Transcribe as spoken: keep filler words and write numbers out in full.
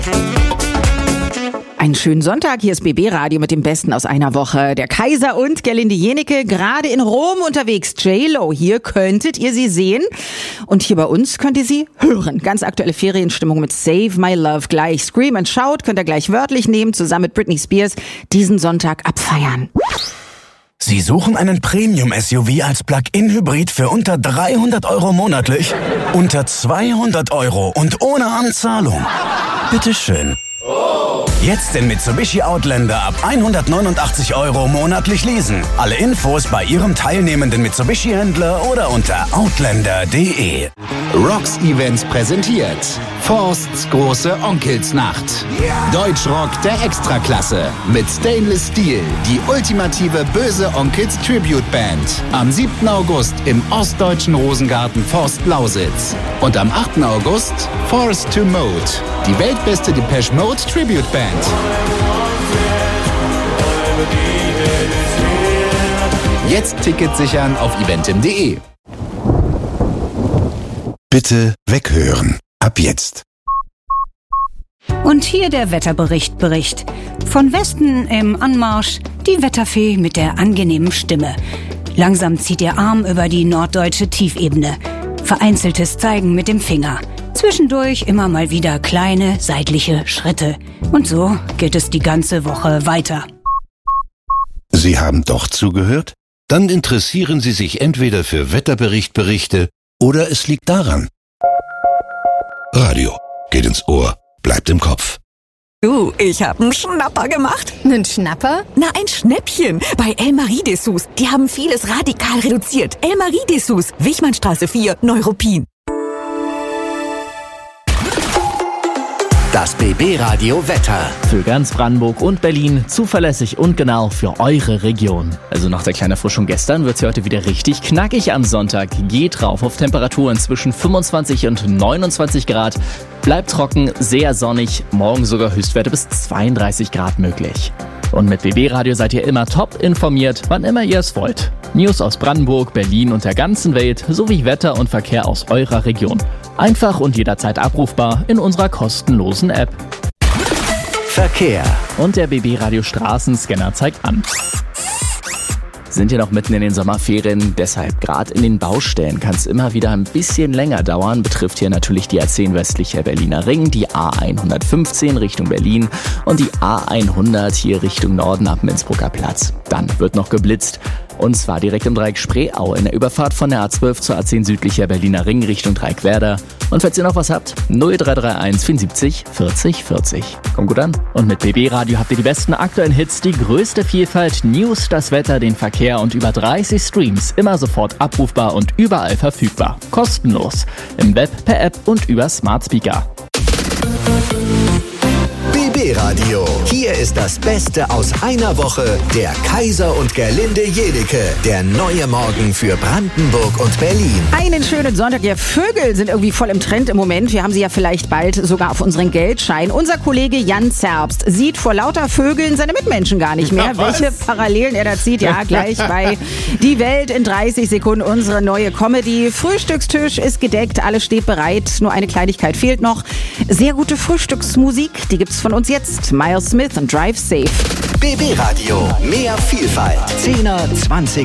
Einen schönen Sonntag, hier ist B B Radio mit dem Besten aus einer Woche. Der Kaiser und Gerlinde Jennecke gerade in Rom unterwegs. J-Lo, hier könntet ihr sie sehen und hier bei uns könnt ihr sie hören. Ganz aktuelle Ferienstimmung mit Save My Love gleich. Scream and Shout könnt ihr gleich wörtlich nehmen, zusammen mit Britney Spears diesen Sonntag abfeiern. Sie suchen einen Premium-S U V als Plug-in-Hybrid für unter dreihundert Euro monatlich? Unter zweihundert Euro und ohne Anzahlung? Bitteschön. Jetzt den Mitsubishi Outlander ab hundertneunundachtzig Euro monatlich leasen. Alle Infos bei Ihrem teilnehmenden Mitsubishi-Händler oder unter outlander punkt de. Rocks Events präsentiert Forsts große Onkelsnacht. Deutschrock der Extraklasse mit Stainless Steel, die ultimative Böse Onkels Tribute Band. Am siebten August im ostdeutschen Rosengarten Forst Lausitz. Und am achten August Forced to Mode, die weltbeste Depeche Mode Tribute Band. Jetzt Ticket sichern auf eventim punkt de. Bitte weghören. Ab jetzt. Und hier der Wetterbericht Bericht. Von Westen im Anmarsch die Wetterfee mit der angenehmen Stimme. Langsam zieht ihr Arm über die norddeutsche Tiefebene. Vereinzeltes Zeigen mit dem Finger. Zwischendurch immer mal wieder kleine seitliche Schritte. Und so geht es die ganze Woche weiter. Sie haben doch zugehört? Dann interessieren Sie sich entweder für Wetterberichtberichte oder es liegt daran. Radio geht ins Ohr, bleibt im Kopf. Du, ich hab einen Schnapper gemacht. Einen Schnapper? Na, ein Schnäppchen. Bei El Marie Dessous. Die haben vieles radikal reduziert. El Marie Dessous, Wichmannstraße vier, Neuruppin. Das B B Radio Wetter. Für ganz Brandenburg und Berlin zuverlässig und genau für eure Region. Also nach der kleinen Erfrischung gestern wird es heute wieder richtig knackig am Sonntag. Geht drauf auf Temperaturen zwischen fünfundzwanzig und neunundzwanzig Grad. Bleibt trocken, sehr sonnig, morgen sogar Höchstwerte bis zweiunddreißig Grad möglich. Und mit B B Radio seid ihr immer top informiert, wann immer ihr es wollt. News aus Brandenburg, Berlin und der ganzen Welt sowie Wetter und Verkehr aus eurer Region. Einfach und jederzeit abrufbar in unserer kostenlosen App. Verkehr. Und der B B Radio Straßenscanner zeigt an. Sind ja noch mitten in den Sommerferien, deshalb gerade in den Baustellen kann es immer wieder ein bisschen länger dauern. Betrifft hier natürlich die A zehn westlicher Berliner Ring, die A hundertfünfzehn Richtung Berlin und die A hundert hier Richtung Norden ab dem Innsbrucker Platz. Dann wird noch geblitzt. Und zwar direkt im Dreieck Spreeau in der Überfahrt von der A zwölf zur A zehn südlicher Berliner Ring Richtung Dreieckwerder. Und falls ihr noch was habt, null drei drei eins vierundsiebzig vierzig vierzig. Kommt gut an. Und mit B B Radio habt ihr die besten aktuellen Hits, die größte Vielfalt, News, das Wetter, den Verkehr und über dreißig Streams. Immer sofort abrufbar und überall verfügbar. Kostenlos. Im Web, per App und über Smart Speaker. B B Radio. Hier ist das Beste aus einer Woche. Der Kaiser und Gerlinde Jennecke. Der neue Morgen für Brandenburg und Berlin. Einen schönen Sonntag. Ja, Vögel sind irgendwie voll im Trend im Moment. Wir haben sie ja vielleicht bald sogar auf unseren Geldschein. Unser Kollege Jan Zerbst sieht vor lauter Vögeln seine Mitmenschen gar nicht mehr. Ja, welche Parallelen er da zieht, ja, gleich bei Die Welt in dreißig Sekunden. Unsere neue Comedy. Frühstückstisch ist gedeckt, alles steht bereit. Nur eine Kleinigkeit fehlt noch. Sehr gute Frühstücksmusik, die gibt's von uns jetzt. Miles Smith und Drive Safe. B B Radio. Mehr Vielfalt. zehner, zwanziger